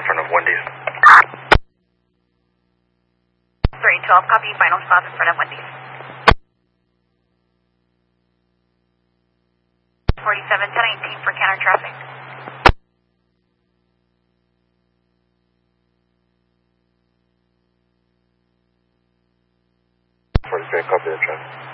front of Wendy's. 312, copy, final stop in front of Wendy's. 47, 1018 for counter traffic. 47, copy the traffic.